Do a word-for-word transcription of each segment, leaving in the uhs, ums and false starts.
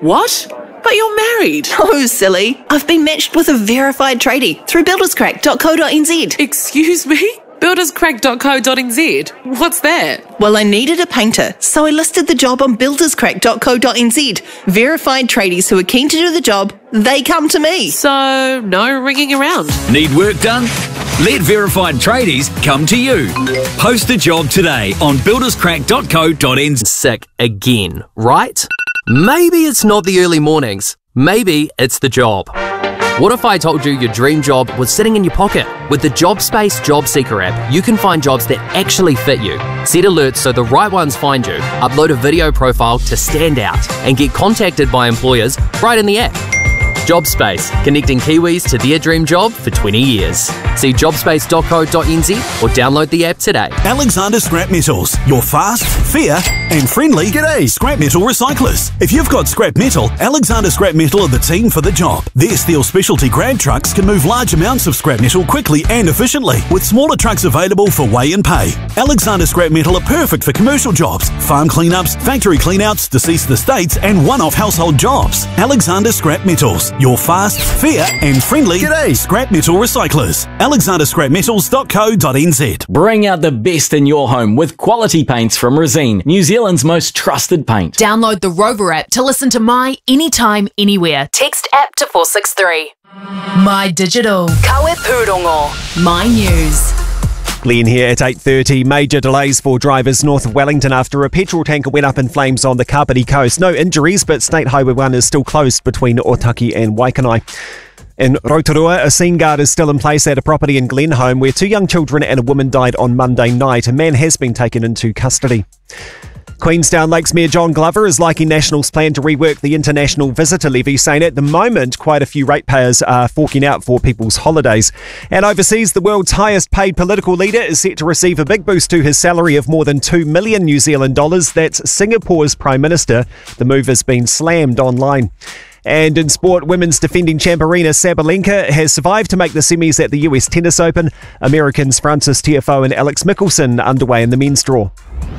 What? But you're married. Oh, silly. I've been matched with a verified tradie through builderscrack dot co dot n z. Excuse me? builderscrack dot co dot n z? What's that? Well, I needed a painter, so I listed the job on builderscrack dot co dot n z. Verified tradies who are keen to do the job, they come to me. So, no ringing around. Need work done? Let verified tradies come to you. Post a job today on builderscrack dot co dot n z. Sick again, right? Maybe it's not the early mornings. Maybe it's the job. What if I told you your dream job was sitting in your pocket? With the JobSpace Job Seeker app, you can find jobs that actually fit you. Set alerts so the right ones find you, upload a video profile to stand out, and get contacted by employers right in the app. JobSpace, connecting Kiwis to their dream job for twenty years. See jobspace dot co dot n z or download the app today. Alexander Scrap Metals, your fast, fair and friendly G'day scrap metal recyclers. If you've got scrap metal, Alexander Scrap Metal are the team for the job. Their steel specialty grab trucks can move large amounts of scrap metal quickly and efficiently, with smaller trucks available for weigh and pay. Alexander Scrap Metal are perfect for commercial jobs, farm cleanups, factory cleanouts, deceased estates and one-off household jobs. Alexander Scrap Metals, your fast, fair and friendly G'day scrap metal recyclers. alexander scrap metals dot co dot n z. Bring out the best in your home with quality paints from Resene, New Zealand's most trusted paint. Download the Rover app to listen to My Anytime, Anywhere. Text app to four six three. My Digital. Kawe Pūrongo. My News. Glenn here at eight thirty. Major delays for drivers north of Wellington after a petrol tanker went up in flames on the Kapiti coast. No injuries, but State Highway one is still closed between Otaki and Waikanai. In Rotorua, a scene guard is still in place at a property in Glenholme where two young children and a woman died on Monday night. A man has been taken into custody. Queenstown Lakes Mayor John Glover is liking National's plan to rework the international visitor levy, saying at the moment quite a few ratepayers are forking out for people's holidays. And overseas, the world's highest paid political leader is set to receive a big boost to his salary of more than two million New Zealand dollars. That's Singapore's Prime Minister. The move has been slammed online. And in sport, women's defending champ Aryna Sabalenka has survived to make the semis at the U S Tennis Open. Americans Frances Tiafoe and Alex Mickelson underway in the men's draw.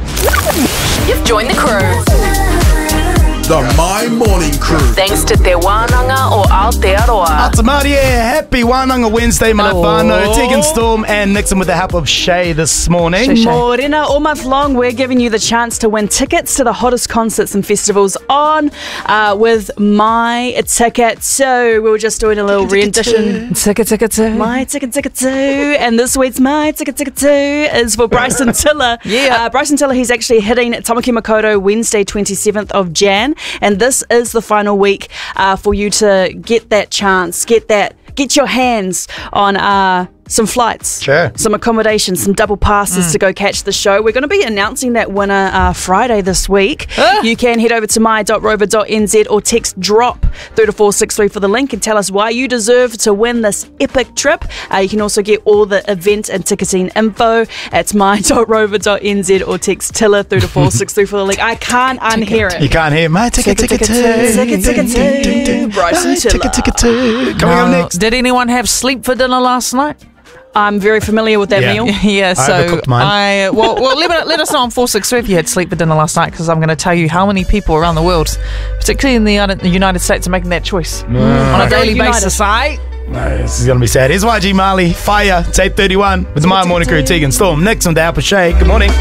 You've joined the crew. The My Morning Crew. Thanks to Te Wānanga o Aotearoa. Atamarie, happy Wānanga Wednesday, my whānau. Tegan Storm and Nixon with the help of Shay this morning. Shay, Shay. Morena, all month long, we're giving you the chance to win tickets to the hottest concerts and festivals on uh, with My Ticket. So we were just doing a little rendition. Ticket, ticket, two. My Ticket, Ticket, two. And this week's My Ticket, Ticket, two is for Bryson Tiller. Yeah. Uh, Bryson Tiller, he's actually hitting Tamaki Makaurau Wednesday, twenty-seventh of Jan. And this is the final week uh, for you to get that chance, get that, get your hands on uh, some flights, sure. some accommodation, some double passes mm. to go catch the show. We're going to be announcing that winner uh, Friday this week. Uh. You can head over to my dot rover dot n z or text DROP through to four six three for the link and tell us why you deserve to win this epic trip. Uh, you can also get all the event and ticketing info at my dot rover dot n z or text Tiller through to four six three for the link. I can't unhear it. You can't hear my ticket, ticket, ticket, ticket, ticket, ticket, Bryson Tiller. Ticket, ticket, ticket. Coming up next. Did anyone have sleep for dinner last night? I'm very familiar with that yeah. meal. Yeah, so I overcooked mine. I well, well let, let us know on four six three if you had sleep for dinner last night, because I'm going to tell you how many people around the world, particularly in the, the United States, are making that choice mm. on a daily United. basis. Right? No, this is going to be sad. Here's Y G Marley, Fire, it's eight thirty-one with the My Morning Crew, Tegan Storm. Next on the help of Shay. Good morning.